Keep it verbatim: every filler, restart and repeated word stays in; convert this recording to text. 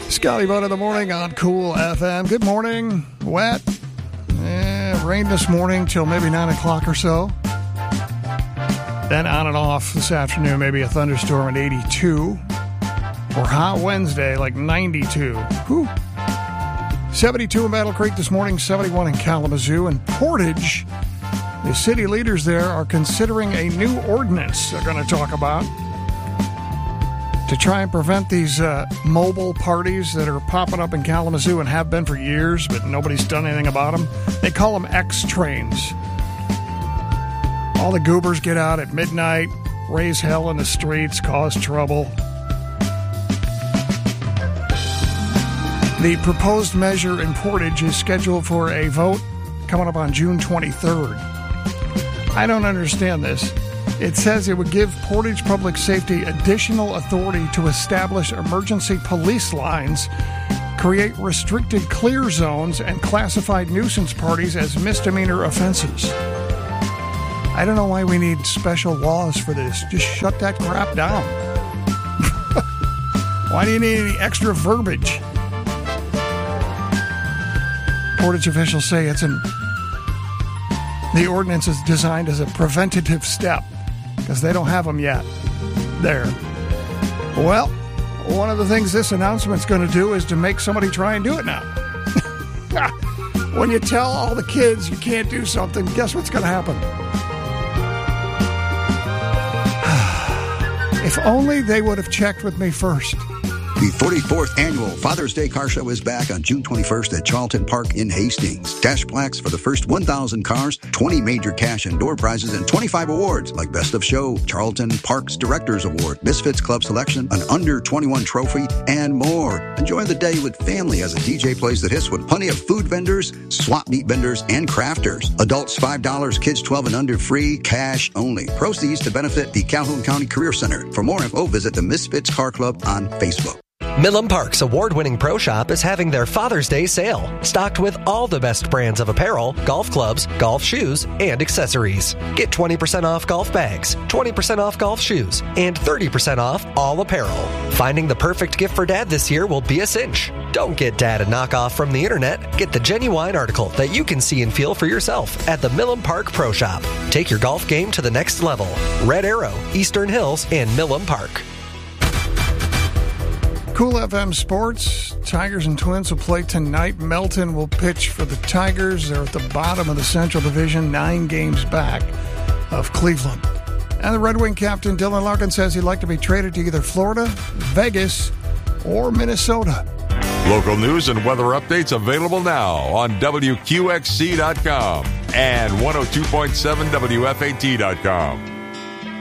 Scotty Bud in the morning on Cool F M. Good morning. Wet. Eh, rain this morning till maybe nine o'clock or so. Then on and off this afternoon, maybe a thunderstorm at eighty-two. Or hot Wednesday, like ninety-two. Whew. seventy-two in Battle Creek this morning, seventy-one in Kalamazoo. And Portage, the city leaders there are considering a new ordinance they're going to talk about to try and prevent these uh, mobile parties that are popping up in Kalamazoo and have been for years, but nobody's done anything about them. They call them X-trains. All the goobers get out at midnight, raise hell in the streets, cause trouble. The proposed measure in Portage is scheduled for a vote coming up on June twenty-third. I don't understand this. It says it would give Portage Public Safety additional authority to establish emergency police lines, create restricted clear zones, and classified nuisance parties as misdemeanor offenses. I don't know why we need special laws for this. Just shut that crap down. Why do you need any extra verbiage? Portage officials say it's an the ordinance is designed as a preventative step because they don't have them yet. There. Well, one of the things this announcement's going to do is to make somebody try and do it now. When you tell all the kids you can't do something, guess what's going to happen? If only they would have checked with me first. The forty-fourth Annual Father's Day Car Show is back on June twenty-first at Charlton Park in Hastings. Cash plaques for the first one thousand cars, twenty major cash and door prizes, and twenty-five awards like Best of Show, Charlton Park's Directors Award, Misfits Club Selection, an under twenty-one trophy, and more. Enjoy the day with family as a D J plays the hits with plenty of food vendors, swap meet vendors, and crafters. Adults five dollars, kids twelve and under free, cash only. Proceeds to benefit the Calhoun County Career Center. For more info, visit the Misfits Car Club on Facebook. Milam Park's award-winning Pro Shop is having their Father's Day sale, stocked with all the best brands of apparel, golf clubs, golf shoes, and accessories. Get twenty percent off golf bags, twenty percent off golf shoes, and thirty percent off all apparel. Finding the perfect gift for Dad this year will be a cinch. Don't get Dad a knockoff from the internet. Get the genuine article that you can see and feel for yourself at the Milam Park Pro Shop. Take your golf game to the next level. Red Arrow, Eastern Hills, and Milam Park. Cool F M Sports, Tigers and Twins will play tonight. Melton will pitch for the Tigers. They're at the bottom of the Central Division, nine games back of Cleveland. And the Red Wing captain, Dylan Larkin, says he'd like to be traded to either Florida, Vegas, or Minnesota. Local news and weather updates available now on W Q X C dot com and one oh two point seven W F A T dot com.